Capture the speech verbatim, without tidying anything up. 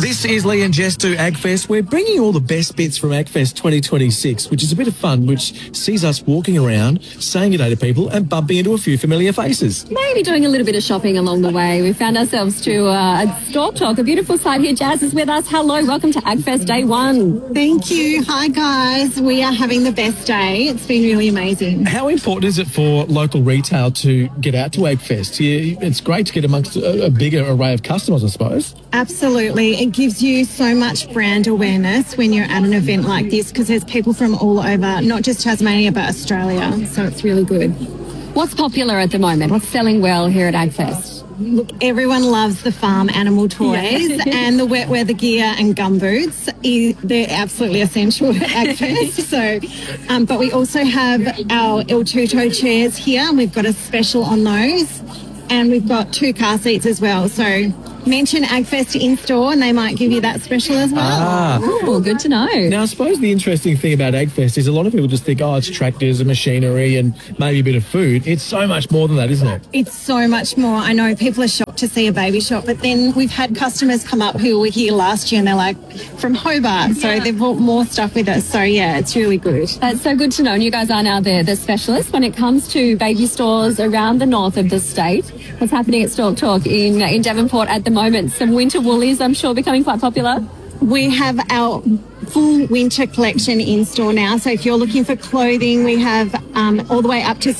This is Lee and Jess do AgFest. We're bringing you all the best bits from AgFest twenty twenty-six, which is a bit of fun, which sees us walking around, saying good day to people and bumping into a few familiar faces. Maybe doing a little bit of shopping along the way. We found ourselves to uh, a Stalk Talk, a beautiful site here. Jazz is with us. Hello, welcome to AgFest Day One. Thank you. Hi, guys. We are having the best day. It's been really amazing. How important is it for local retail to get out to AgFest? Yeah, it's great to get amongst a, a bigger array of customers, I suppose. Absolutely. It gives you so much brand awareness when you're at an event like this because there's people from all over, not just Tasmania, but Australia. So it's really good. What's popular at the moment? What's selling well here at AgFest? Look, everyone loves the farm animal toys yeah. and the wet weather gear and gumboots. They're absolutely essential at AgFest. so, um, but we also have our El Tuto chairs here, and we've got a special on those. And we've got two car seats as well. So mention AgFest in-store and they might give you that special as well. Ah. Ooh, good to know. Now, I suppose the interesting thing about AgFest is a lot of people just think, oh, it's tractors and machinery and maybe a bit of food. It's so much more than that, isn't it? It's so much more. I know people are shocked to see a baby shop, but then we've had customers come up who were here last year and they're like, from Hobart. So they've bought more stuff with us. So, yeah, it's really good. That's so good to know. And you guys are now the, the specialists when it comes to baby stores around the north of the state. What's happening at Stalk Talk in, in Devonport at the moment? Some winter woolies, I'm sure, becoming quite popular. We have our full winter collection in store now. So if you're looking for clothing, we have um, all the way up to